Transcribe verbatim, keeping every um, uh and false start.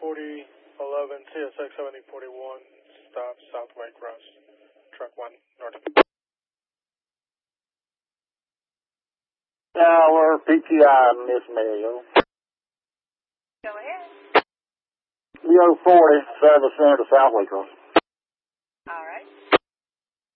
forty eleven T S X seventy forty-one, stop Southway Cross, truck one, north. Tower, P T I, Miss Mayo. Go ahead. Leo forty, service center to Southway Cross.